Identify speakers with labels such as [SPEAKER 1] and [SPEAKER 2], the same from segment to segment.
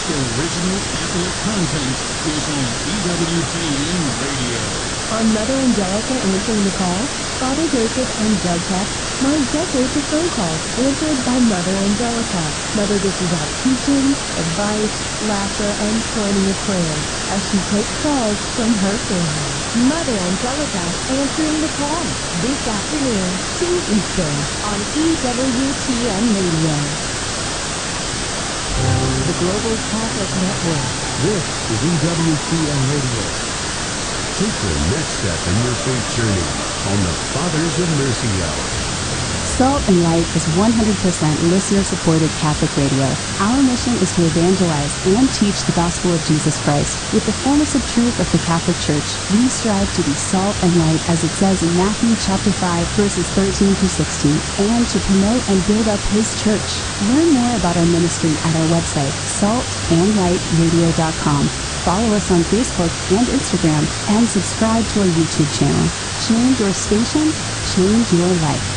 [SPEAKER 1] best original Catholic content is on EWTN Radio.
[SPEAKER 2] On Mother Angelica answering the call, Father Joseph and Doug Peck mind decades of phone calls answered by Mother Angelica. Mother dishes out teaching, advice, laughter, and plenty of prayers as she takes calls from her family. Mother Angelica answering the call this afternoon, 2 Eastern, on EWTN Radio. The Global Catholic Network.
[SPEAKER 3] This is EWTN Radio. Take the next step in your faith journey on the Fathers of Mercy Hour.
[SPEAKER 4] Salt and Light is 100% listener-supported Catholic radio. Our mission is to evangelize and teach the gospel of Jesus Christ with the fullness of truth of the Catholic Church. We strive to be salt and light, as it says in Matthew chapter 5, verses 13 through 16, and to promote and build up His church. Learn more about our ministry at our website, saltandlightradio.com. Follow us on Facebook and Instagram, and subscribe to our YouTube channel. Change your station, change your life.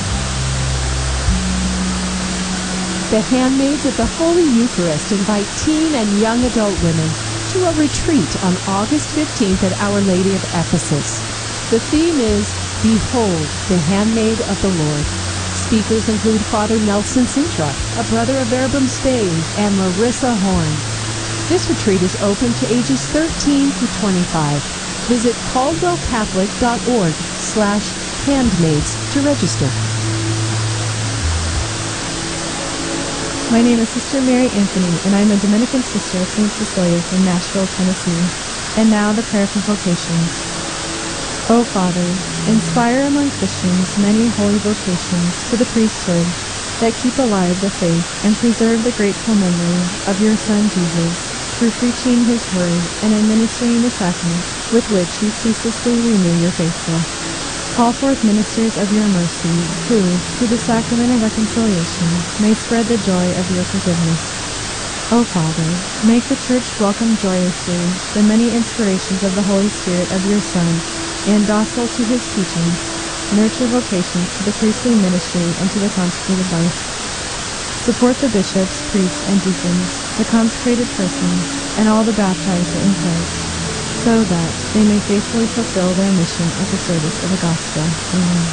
[SPEAKER 2] The Handmaids of the Holy Eucharist invite teen and young adult women to a retreat on August 15th at Our Lady of Ephesus. The theme is, Behold, the Handmaid of the Lord. Speakers include Father Nelson Sintra, a brother of Verbum Spei, and Larissa Horn. This retreat is open to ages 13 to 25. Visit caldwellcatholic.org/handmaids to register.
[SPEAKER 5] My name is Sister Mary Anthony, and I'm a Dominican sister of St. Cecilia from Nashville, Tennessee. And now the prayer for vocations. O Father, inspire among Christians many holy vocations to the priesthood that keep alive the faith and preserve the grateful memory of your Son Jesus through preaching his word and administering the sacraments with which you ceaselessly renew your faithful. Call forth ministers of your mercy, who, through the sacrament of reconciliation, may spread the joy of your forgiveness. O Father, make the Church welcome joyously the many inspirations of the Holy Spirit of your Son, and docile to his teachings, nurture vocations to the priestly ministry and to the consecrated life. Support the bishops, priests, and deacons, the consecrated persons, and all the baptized in Christ, so that they may faithfully fulfill their mission at the service of the gospel. Amen.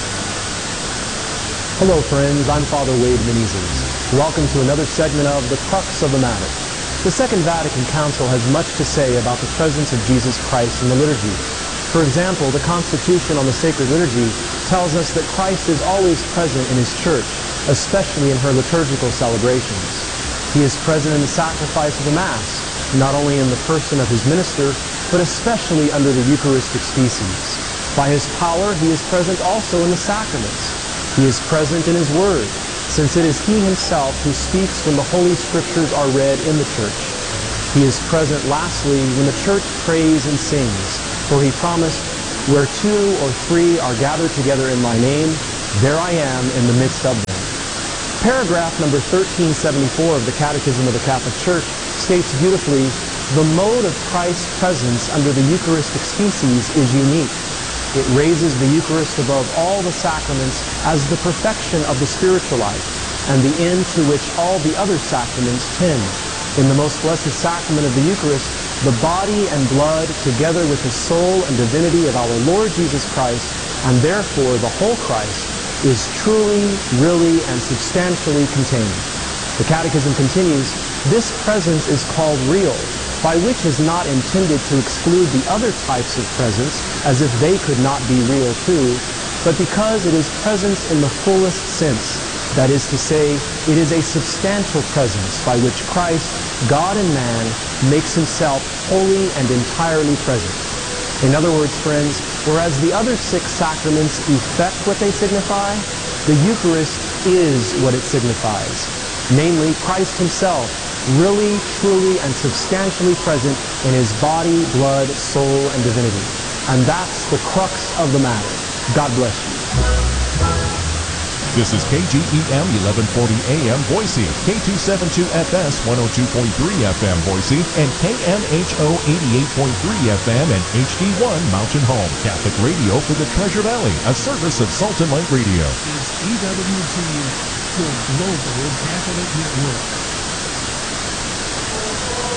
[SPEAKER 6] Hello friends, I'm Father Wade Menezes. Welcome to another segment of The Crux of the Matter. The Second Vatican Council has much to say about the presence of Jesus Christ in the liturgy. For example, the Constitution on the Sacred Liturgy tells us that Christ is always present in His Church, especially in her liturgical celebrations. He is present in the sacrifice of the Mass, not only in the person of His minister, but especially under the Eucharistic species. By His power, He is present also in the sacraments. He is present in His Word, since it is He Himself who speaks when the Holy Scriptures are read in the Church. He is present, lastly, when the Church prays and sings, for He promised, "Where 2 or 3 are gathered together in my name, there I am in the midst of them." Paragraph number 1374 of the Catechism of the Catholic Church states beautifully, "The mode of Christ's presence under the Eucharistic species is unique. It raises the Eucharist above all the sacraments as the perfection of the spiritual life, and the end to which all the other sacraments tend. In the most blessed sacrament of the Eucharist, the body and blood, together with the soul and divinity of our Lord Jesus Christ, and therefore the whole Christ, is truly, really, and substantially contained." The Catechism continues, "This presence is called real, by which is not intended to exclude the other types of presence, as if they could not be real too, but because it is presence in the fullest sense. That is to say, it is a substantial presence by which Christ, God and man, makes Himself wholly and entirely present." In other words, friends, whereas the other 6 sacraments effect what they signify, the Eucharist is what it signifies. Namely, Christ Himself, really, truly, and substantially present in His body, blood, soul, and divinity. And that's the crux of the matter. God bless you.
[SPEAKER 7] This is KGEM 1140 AM Boise, K272FS 102.3 FM Boise, and KMHO 88.3 FM and HD1 Mountain Home. Catholic radio for the Treasure Valley, a service of Salt and Light Radio.
[SPEAKER 1] Is EWTN, your Global Catholic Network.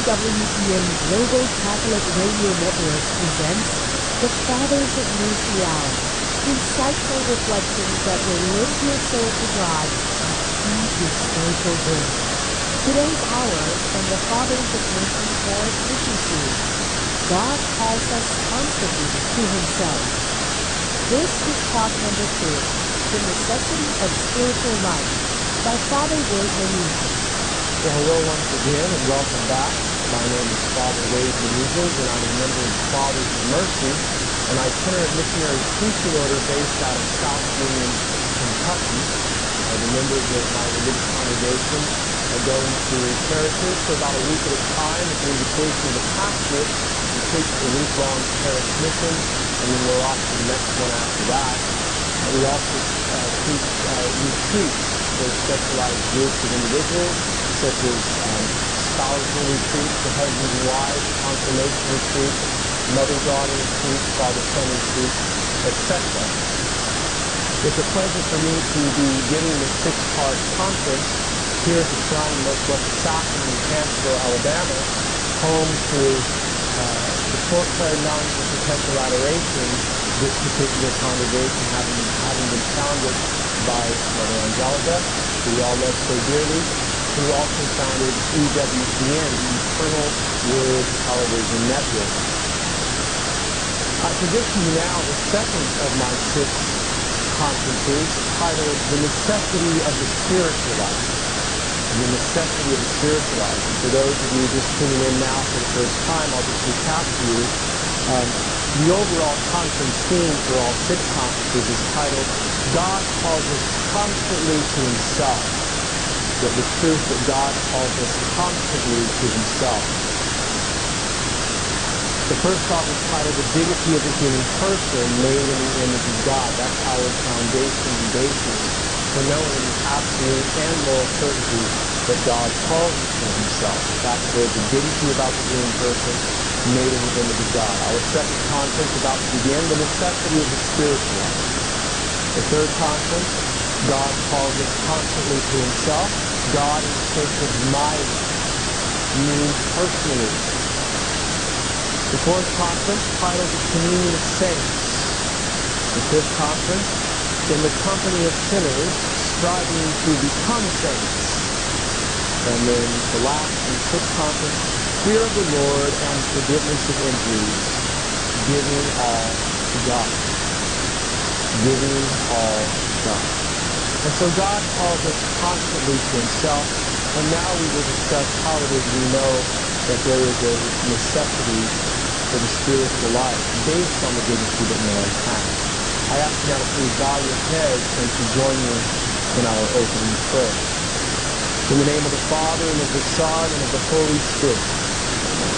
[SPEAKER 2] EWTN Global Catholic Radio Network presents The Fathers of Mercy Hour, insightful reflections that will lift your soul to God and feed your spiritual growth. Today's hour from the Fathers of Mercy Parish Mission Series, God calls us constantly to Himself. This is talk number 2, The Necessity of Spiritual Life, by Father Wade Menezes.
[SPEAKER 6] Well, hello once again and welcome back. My name is Father Wade Menezes and I'm a member of the Fathers of Mercy, an itinerant missionary preaching order based out of South Union, Kentucky. The members of my religious congregation are going to parishes for about a week at a time at the invitation of the pastor and preach a week-long parish mission, and then we're off to the next one after that. We also teach retreats for specialized groups of individuals, such as spousal retreats for husbands and wives, confirmation retreats, mother-daughter retreats, father-son retreats, etc. It's a pleasure for me to be giving this 6-part conference here at the Shrine of Most Blessed Sacrament in Hanceville, Alabama, home to the Fort Clare Nuns of Perpetual Adoration, this particular congregation having been founded by Mother Angelica, who we all love so dearly, who also founded EWTN, the Eternal Word Television Network. I present to you now the second of my 6 conferences, titled The Necessity of the Spiritual Life. The Necessity of the Spiritual Life. And for those of you just tuning in now for the first time, I'll just recap to you. The overall conference theme for all 6 conferences is titled, God Calls Us Constantly to Himself. The truth that God calls us constantly to Himself. The first talk is titled, The Dignity of the Human Person Made in the Image of God. That's our foundation and basis for knowing with absolute and moral certainty that God calls us to Himself. The fact that there's a dignity about the human person made in the image of God. Our second conference about to begin, The Necessity of the Spiritual Life. The third conference, God calls us constantly to Himself. God in search of my life, me personally. The fourth conference, titled The Communion of Saints. The fifth conference, In the Company of Sinners, Striving to Become Saints. And then the last and sixth conference, Fear of the Lord and Forgiveness of Injuries, Giving All to God. Giving all to God. And so God calls us constantly to Himself, and now we will discuss how it is we know that there is a necessity for the spiritual life based on the dignity that man has. I ask you now to please bow your heads and to join me in our opening prayer. In the name of the Father, and of the Son, and of the Holy Spirit.